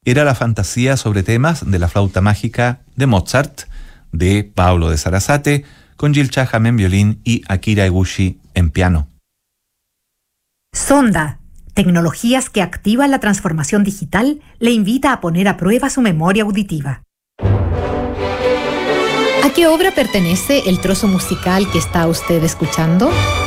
era la fantasía sobre temas de la flauta mágica de Mozart, de Paolo de Sarasate, con Jill Chaham en violín y Akira Eguchi en piano. Sonda, tecnologías que activan la transformación digital, le invita a poner a prueba su memoria auditiva. ¿A qué obra pertenece el trozo musical que está usted escuchando?